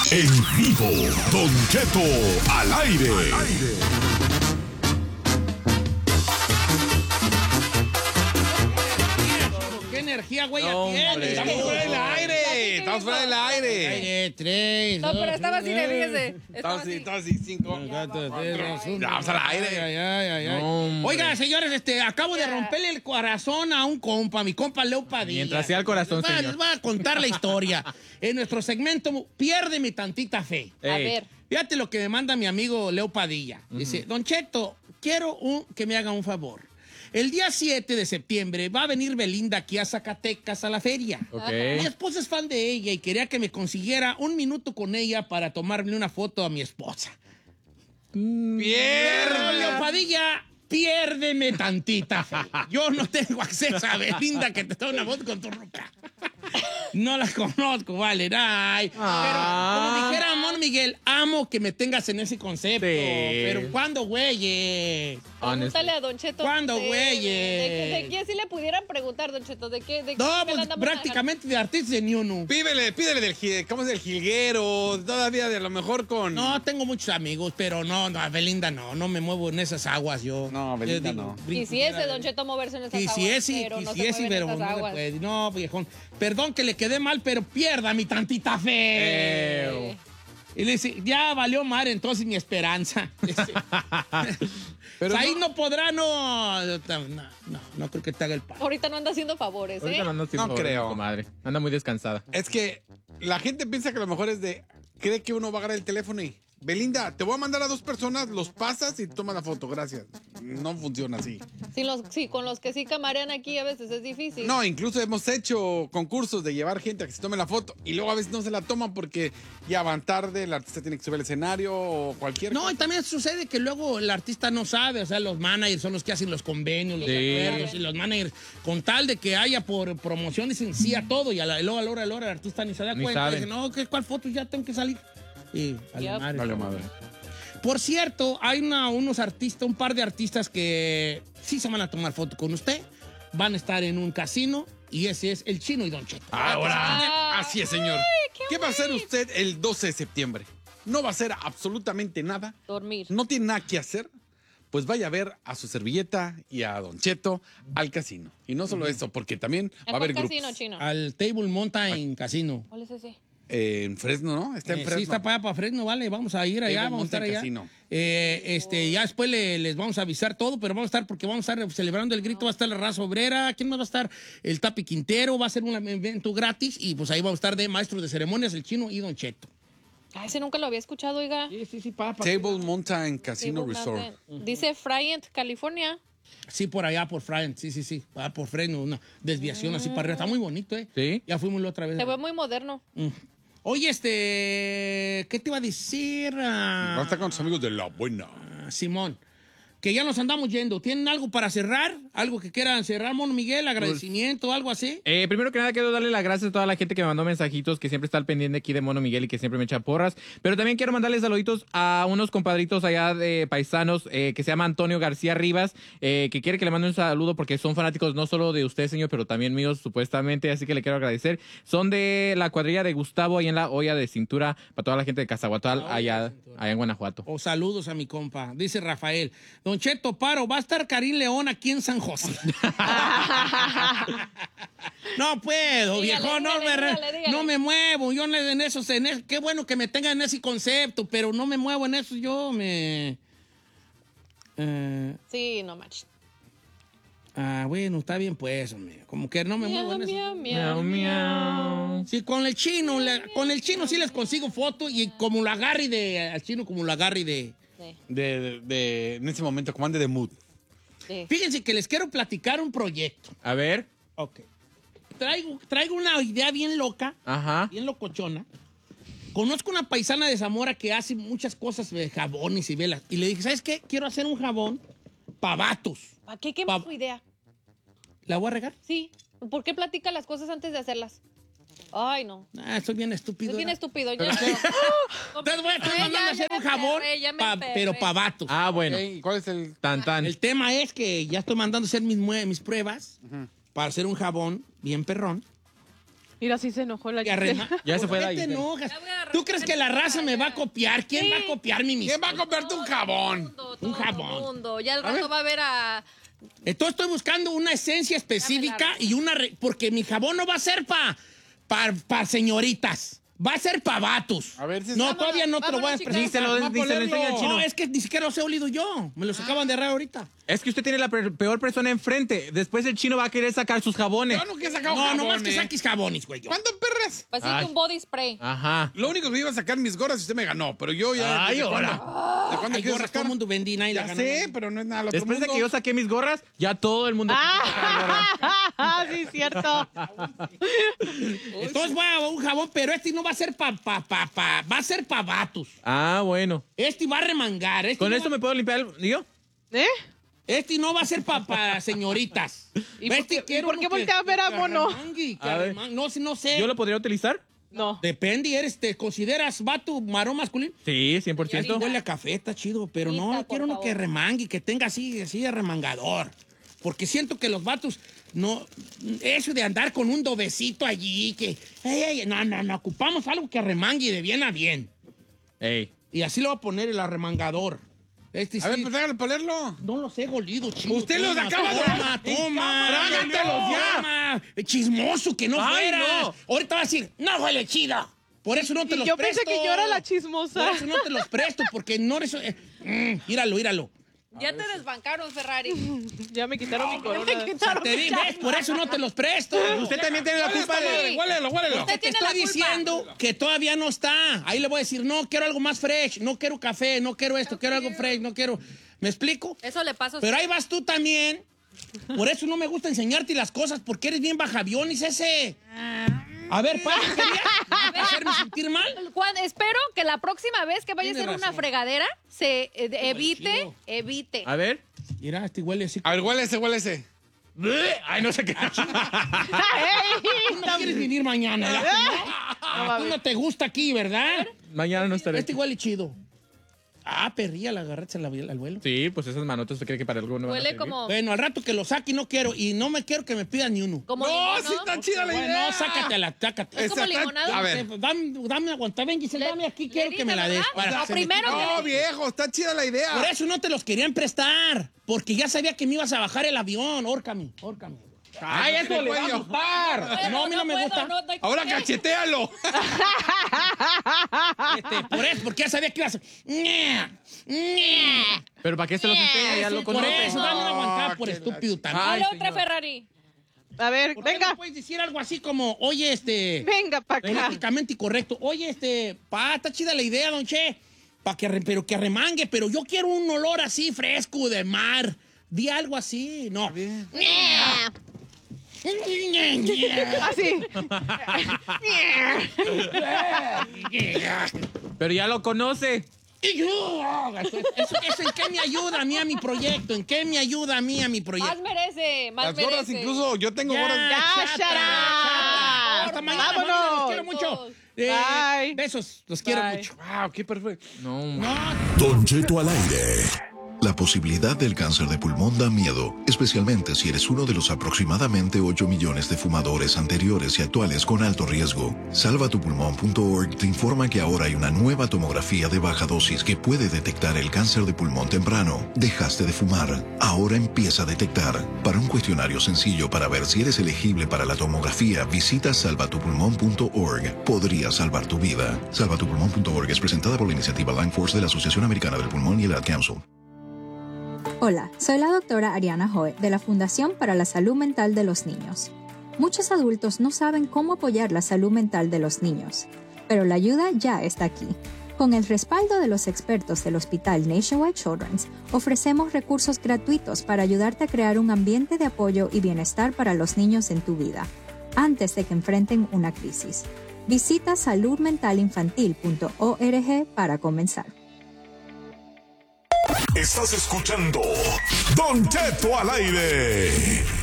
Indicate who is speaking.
Speaker 1: En vivo, Don Cheto al aire.
Speaker 2: ¿Qué energía, güey,
Speaker 3: No,
Speaker 2: tienes?
Speaker 3: hombre.
Speaker 2: Estamos fuera del aire.
Speaker 3: Estamos fuera del aire.
Speaker 2: Aire, 3.
Speaker 4: No, pero estaba así de fíjese. Estaba así.
Speaker 3: Estamos así, 5.
Speaker 2: Ya,
Speaker 3: vamos al aire.
Speaker 2: Ay.
Speaker 3: No, hombre.
Speaker 2: Oiga, señores, acabo de romperle el corazón a un compa, mi compa Leo Padilla.
Speaker 3: Mientras sea el corazón,
Speaker 2: les
Speaker 3: señor.
Speaker 2: voy a contar la historia. En nuestro segmento, Piérdeme tantita fe.
Speaker 4: A
Speaker 3: Ey.
Speaker 4: ver.
Speaker 2: Fíjate lo que me manda mi amigo Leo Padilla. Dice, Don Cheto, quiero que me haga un favor. El día 7 de septiembre va a venir Belinda aquí a Zacatecas a la feria.
Speaker 3: Ok.
Speaker 2: Mi esposa es fan de ella y quería que me consiguiera un minuto con ella para tomarle una foto a mi esposa. Leo Padilla, piérdeme tantita fe. Yo no tengo acceso a Belinda que te tome una foto con tu ropa. No la conozco, vale. Ay. Pero como dijera Mon Miguel, amo que me tengas en ese concepto.
Speaker 3: Sí.
Speaker 2: Pero ¿cuándo, güey?
Speaker 4: Pregúntale a Don Cheto.
Speaker 2: ¿Cuándo,
Speaker 4: de-
Speaker 2: güeyes?
Speaker 4: ¿De qué si le pudieran preguntar, Don Cheto? ¿De qué?
Speaker 2: No,
Speaker 4: qué
Speaker 2: pues
Speaker 4: le andamos
Speaker 2: prácticamente de artistas de ni uno.
Speaker 3: Pídele ¿cómo es del jilguero? Todavía de lo mejor con...
Speaker 2: No, tengo muchos amigos, pero no, a Belinda no me muevo en esas aguas yo.
Speaker 3: No, Belinda
Speaker 2: Yo digo,
Speaker 3: no.
Speaker 2: brinco
Speaker 4: Quisiese,
Speaker 2: fuera de-
Speaker 4: Don Cheto, moverse en esas aguas.
Speaker 2: Quisiese,
Speaker 4: pero no se
Speaker 2: quisiese,
Speaker 4: mueven
Speaker 2: pero
Speaker 4: esas
Speaker 2: no se
Speaker 4: aguas.
Speaker 2: puede. No, viejón. Perdón que le quedé mal, pero pierda mi tantita fe. Y le dice, ya valió madre entonces mi esperanza. Dice,
Speaker 3: Pero
Speaker 2: ahí no podrá, no creo que te haga el paro.
Speaker 4: Ahorita no anda haciendo favores,
Speaker 3: Ahorita no, anda sin
Speaker 5: No
Speaker 3: favor,
Speaker 5: creo.
Speaker 3: mi comadre. Anda muy descansada.
Speaker 5: Es que la gente piensa que a lo mejor es de... Cree que uno va a agarrar el teléfono y... Belinda, te voy a mandar a 2 personas, los pasas y tomas la foto, gracias. No funciona así.
Speaker 4: Sí, con los que sí camarean aquí a veces es difícil.
Speaker 5: No, incluso hemos hecho concursos de llevar gente a que se tome la foto y luego a veces no se la toman porque ya van tarde, el artista tiene que subir al escenario o cualquier
Speaker 2: No,
Speaker 5: cosa.
Speaker 2: y también sucede que luego el artista no sabe, o sea, los managers son los que hacen los convenios, los
Speaker 3: Sí.
Speaker 2: acuerdos, y los managers, con tal de que haya por promoción, dicen sí a todo, y luego a la hora el artista ni se da
Speaker 3: Ni
Speaker 2: cuenta,
Speaker 3: sabe.
Speaker 2: dice, no, ¿cuál foto? Ya tengo que salir. Y vale
Speaker 4: Yep.
Speaker 2: madre.
Speaker 5: Vale, madre.
Speaker 2: Por cierto, hay unos artistas, un par de artistas que sí se van a tomar foto con usted, van a estar en un casino, y ese es el Chino y Don Cheto.
Speaker 5: Ahora, así es, señor. ¿Qué va a hacer usted el 12 de septiembre? No va a hacer absolutamente nada.
Speaker 4: Dormir.
Speaker 5: No tiene nada que hacer. Pues vaya a ver a su servilleta y a Don Cheto al casino. Y no solo eso, porque también va
Speaker 4: ¿En
Speaker 5: a haber
Speaker 4: cuál
Speaker 5: grupos.
Speaker 4: casino, Chino?
Speaker 2: Al Table Mountain Casino.
Speaker 4: ¿Cuál es ese?
Speaker 5: En Fresno, ¿no? Está en Fresno.
Speaker 2: Sí, está para Fresno, vale, vamos a ir allá,
Speaker 5: Table
Speaker 2: vamos a estar
Speaker 5: Mountain
Speaker 2: allá.
Speaker 5: Casino.
Speaker 2: Ya después les vamos a avisar todo, pero vamos a estar, porque vamos a estar celebrando el grito, va a estar la raza obrera, ¿quién más va a estar? El Tapi Quintero, va a ser un evento gratis, y pues ahí vamos a estar de maestros de ceremonias, el Chino y Don Cheto.
Speaker 4: Ese nunca lo había escuchado, oiga.
Speaker 2: Sí, papá.
Speaker 5: Table Mountain Casino
Speaker 4: Table
Speaker 5: Resort.
Speaker 4: Mountain. Dice Bryant, California.
Speaker 2: Sí, por allá, por Friend, sí, va por Fresno, una desviación así para arriba, está muy bonito, ¿eh?
Speaker 3: Sí.
Speaker 2: Ya fuimos la otra vez.
Speaker 4: Se ve muy moderno.
Speaker 2: Oye, ¿qué te iba a decir?
Speaker 5: Va a estar con sus amigos de La Buena.
Speaker 2: Simón, que ya nos andamos yendo. ¿Tienen algo para cerrar? ¿Algo que quieran cerrar, Mono Miguel? ¿Agradecimiento, algo así?
Speaker 3: Primero que nada, quiero darle las gracias a toda la gente que me mandó mensajitos, que siempre está al pendiente aquí de Mono Miguel y que siempre me echa porras. Pero también quiero mandarle saluditos a unos compadritos allá de paisanos que se llama Antonio García Rivas, que quiere que le mande un saludo porque son fanáticos no solo de usted, señor, pero también míos, supuestamente. Así que le quiero agradecer. Son de la cuadrilla de Gustavo, ahí en la olla de cintura, para toda la gente de Cazahuatal, allá en Guanajuato.
Speaker 2: O saludos a mi compa. Dice Rafael. Don Cheto, paro, va a estar Karim León aquí en San José. No puedo,
Speaker 4: Dígale,
Speaker 2: viejo,
Speaker 4: dígale.
Speaker 2: no me muevo. Yo en eso, qué bueno que me tengan en ese concepto, pero no me muevo en eso. Yo me...
Speaker 4: Sí, no manches.
Speaker 2: Bueno, está bien pues, hombre. Como que no me muevo en eso.
Speaker 4: Miau,
Speaker 3: Miau, miau.
Speaker 2: Sí, con el chino sí les consigo foto y como lo agarre al chino, como lo agarre de...
Speaker 5: En ese momento, comande de mood.
Speaker 4: Sí.
Speaker 2: Fíjense que les quiero platicar un proyecto.
Speaker 3: A ver.
Speaker 2: Ok. Traigo una idea bien loca,
Speaker 3: Ajá.
Speaker 2: bien locochona. Conozco una paisana de Zamora que hace muchas cosas de jabones y velas. Y le dije, ¿sabes qué? Quiero hacer un jabón para vatos.
Speaker 4: ¿Para qué quemas tu idea?
Speaker 2: ¿La voy a regar?
Speaker 4: Sí. ¿Por qué platica las cosas antes de hacerlas? Ay, no.
Speaker 2: Estoy bien estúpido.
Speaker 4: Es bien
Speaker 2: ¿verdad?
Speaker 4: estúpido. Yo
Speaker 2: Entonces voy a estar
Speaker 4: Ay,
Speaker 2: mandando a hacer un jabón, pero para vatos.
Speaker 3: Ah, bueno.
Speaker 5: ¿Y cuál es el...?
Speaker 3: Tan, tan.
Speaker 2: El tema es que ya estoy mandando a hacer mis pruebas para hacer un jabón bien perrón
Speaker 6: Mira, sí se enojó la
Speaker 2: Que
Speaker 6: Gisela.
Speaker 3: Ya se fue
Speaker 2: ¿Por
Speaker 3: la
Speaker 2: qué te
Speaker 3: Gisela.
Speaker 2: enojas?
Speaker 4: Ya voy a agarrar
Speaker 2: ¿Tú crees que la raza me va a copiar? ¿Quién va a copiar mi
Speaker 5: ¿Quién va a comprarte un jabón?
Speaker 4: Todo
Speaker 2: jabón.
Speaker 4: mundo. Ya al rato va a ver a...
Speaker 2: Entonces estoy buscando una esencia específica y porque mi jabón no va a ser para señoritas. Va a ser para vatos.
Speaker 5: A ver si
Speaker 2: no, todavía no te lo voy a
Speaker 4: vámonos,
Speaker 2: expresar.
Speaker 3: Díselo enseña al chino.
Speaker 2: No, es que ni siquiera los he olido yo. Me los acaban de agarrar ahorita.
Speaker 3: Es que usted tiene la peor persona enfrente. Después el chino va a querer sacar sus jabones.
Speaker 5: Yo no quiero sacar
Speaker 2: No,
Speaker 5: jabones.
Speaker 2: nomás que saques jabones, güey. yo.
Speaker 5: ¿Cuánto perres?
Speaker 4: Va a ser
Speaker 3: Ay.
Speaker 4: un body spray.
Speaker 3: Ajá.
Speaker 5: Lo único que iba a sacar mis gorras y usted me ganó, pero yo ya...
Speaker 3: Ay,
Speaker 5: ¿desde
Speaker 3: ahora.
Speaker 5: cuándo? ¿De cuándo
Speaker 2: Ay,
Speaker 5: quiero
Speaker 2: gorras, todo
Speaker 5: sacar?
Speaker 2: el mundo vendí, nadie la
Speaker 5: Ya
Speaker 2: ganó.
Speaker 5: sé, pero no es nada. al otro
Speaker 3: Después de que
Speaker 5: mundo.
Speaker 3: yo saqué mis gorras, ya todo el mundo...
Speaker 6: Sí, cierto.
Speaker 2: Entonces voy a un jabón, pero este no va a ser va a ser para vatos.
Speaker 3: Ah, bueno.
Speaker 2: Este va a remangar.
Speaker 3: ¿Con esto me puedo limpiar el... ¿Yo?
Speaker 6: ¿Eh?
Speaker 2: Este no va a ser para señoritas.
Speaker 6: ¿Y por qué-
Speaker 2: quiero
Speaker 6: y por qué
Speaker 2: uno que-
Speaker 6: voltea a ver a
Speaker 2: que
Speaker 6: Mono?
Speaker 2: arremangue, que
Speaker 3: A ver.
Speaker 2: arremangue. No sé.
Speaker 3: ¿Yo lo podría utilizar?
Speaker 6: No.
Speaker 2: Depende, ¿te consideras vato, marón masculino?
Speaker 3: Sí,
Speaker 2: Sí,
Speaker 3: 100%.
Speaker 2: huele a café, está chido, pero no,
Speaker 4: Lista,
Speaker 2: quiero
Speaker 4: por
Speaker 2: uno que
Speaker 4: favor.
Speaker 2: remangue, que tenga así de remangador. Porque siento que los vatos, no, eso de andar con un dobecito allí, que, no, ocupamos algo que remangue de bien a bien.
Speaker 3: Ey.
Speaker 2: Y así lo voy a poner el arremangador. Este
Speaker 5: A ver,
Speaker 2: sí,
Speaker 5: pues hágale para leerlo.
Speaker 2: no los he golido, chido.
Speaker 5: Usted los acaba de-
Speaker 2: Toma.
Speaker 5: Trágatelos ya.
Speaker 2: Toma. Chismoso que no
Speaker 3: Ay,
Speaker 2: fueras.
Speaker 3: no.
Speaker 2: Ahorita va a decir, no huele chido. Por eso no te
Speaker 6: Y
Speaker 2: los
Speaker 6: yo
Speaker 2: presto.
Speaker 6: pensé que yo era la chismosa.
Speaker 2: Por eso no te los presto, porque no eres... Míralo.
Speaker 4: Ya te desbancaron, Ferrari.
Speaker 6: Ya me quitaron mi corona.
Speaker 2: O sea, te di, ¿ves? Por eso no te los presto.
Speaker 3: Usted también tiene la culpa de...
Speaker 5: Huélelo.
Speaker 2: Te
Speaker 4: tiene
Speaker 2: estoy
Speaker 4: la culpa.
Speaker 2: diciendo que todavía no está. Ahí le voy a decir, no, quiero algo más fresh, no quiero café, no quiero esto, quiero algo fresh, no quiero... ¿Me explico?
Speaker 4: Eso le pasa a
Speaker 2: Pero
Speaker 4: usted.
Speaker 2: ahí vas tú también. Por eso no me gusta enseñarte las cosas, porque eres bien bajaviones ese. A ver, ¿para qué querías hacerme sentir mal?
Speaker 4: Juan, espero que la próxima vez que vaya a
Speaker 2: Tiene
Speaker 4: hacer una
Speaker 2: razón.
Speaker 4: fregadera se
Speaker 2: chido.
Speaker 4: evite.
Speaker 3: A ver.
Speaker 2: Mira, este huele así.
Speaker 5: A ver, huélese.
Speaker 3: Ay, no sé qué.
Speaker 2: Tú no quieres venir mañana, ¿verdad? ¿No? Tú no te gusta aquí, ¿verdad?
Speaker 3: Mañana no estaré.
Speaker 2: Este huele chido. Ah, perría, la agarraste al vuelo.
Speaker 3: Sí, pues esas manotas, ¿usted cree que para algo no van a
Speaker 4: Huele
Speaker 3: servir?
Speaker 4: como
Speaker 2: Bueno, al rato que lo saque no quiero. Y no me quiero que me pidan ni uno.
Speaker 4: limón,
Speaker 5: No, sí
Speaker 4: ¿no?
Speaker 5: está chida la
Speaker 2: Bueno,
Speaker 5: idea.
Speaker 2: sácatela.
Speaker 4: Es como limonada.
Speaker 5: A ver.
Speaker 2: Dame aguantar. Ven, Giselle, dame aquí.
Speaker 4: le
Speaker 2: Quiero
Speaker 4: dije,
Speaker 2: que me la des.
Speaker 4: ¿verdad?
Speaker 2: para
Speaker 4: No,
Speaker 2: hacerme-
Speaker 4: primero que
Speaker 5: No, viejo, está chida la idea.
Speaker 2: Por eso no te los querían prestar. Porque ya sabía que me ibas a bajar el avión. Órcame.
Speaker 5: Ay, eso le va a gustar.
Speaker 2: No, a mí no me
Speaker 4: puedo,
Speaker 2: gusta.
Speaker 4: no hay
Speaker 5: Ahora
Speaker 4: qué.
Speaker 5: cachetealo.
Speaker 2: Por eso, porque ya sabía que ibas a...
Speaker 3: Pero ¿para qué se los enseña? Ya lo
Speaker 2: Por
Speaker 3: conoce.
Speaker 2: eso, dame una aguantada por
Speaker 5: qué
Speaker 2: estúpido también.
Speaker 3: Ay,
Speaker 4: Dale otra
Speaker 3: señor.
Speaker 4: Ferrari.
Speaker 6: A ver,
Speaker 2: ¿Por qué
Speaker 6: venga.
Speaker 2: no puedes decir algo así como, oye,
Speaker 6: Venga para acá.
Speaker 2: políticamente incorrecto? Oye, está chida la idea, don Che, pero que remangue, pero yo quiero un olor así fresco de mar. Di algo así, no.
Speaker 6: Así.
Speaker 3: Pero ya lo conoce.
Speaker 2: ¿Eso en qué me ayuda a mí a mi proyecto? ¿En qué me ayuda a mí a mi proyecto?
Speaker 4: Más merece, más
Speaker 5: Las gorras
Speaker 4: merece.
Speaker 5: incluso, yo tengo gorras.
Speaker 6: chata.
Speaker 2: Hasta mañana,
Speaker 6: Vámonos.
Speaker 2: familia, los quiero mucho.
Speaker 6: Bye.
Speaker 2: Besos, los quiero
Speaker 6: Bye.
Speaker 2: mucho.
Speaker 5: Wow, qué perfecto.
Speaker 3: No,
Speaker 1: Don Cheto al aire.
Speaker 7: La posibilidad del cáncer de pulmón da miedo, especialmente si eres uno de los aproximadamente 8 millones de fumadores anteriores y actuales con alto riesgo. Salvatupulmón.org te informa que ahora hay una nueva tomografía de baja dosis que puede detectar el cáncer de pulmón temprano. Dejaste de fumar, ahora empieza a detectar. Para un cuestionario sencillo para ver si eres elegible para la tomografía, visita salvatupulmón.org. Podría salvar tu vida. Salvatupulmón.org es presentada por la iniciativa Lung Force de la Asociación Americana del Pulmón y el Ad Council.
Speaker 8: Hola, soy la doctora Ariana Hoy de la Fundación para la Salud Mental de los Niños. Muchos adultos no saben cómo apoyar la salud mental de los niños, pero la ayuda ya está aquí. Con el respaldo de los expertos del Hospital Nationwide Children's, ofrecemos recursos gratuitos para ayudarte a crear un ambiente de apoyo y bienestar para los niños en tu vida, antes de que enfrenten una crisis. Visita saludmentalinfantil.org para comenzar.
Speaker 1: Estás escuchando Don Cheto al aire.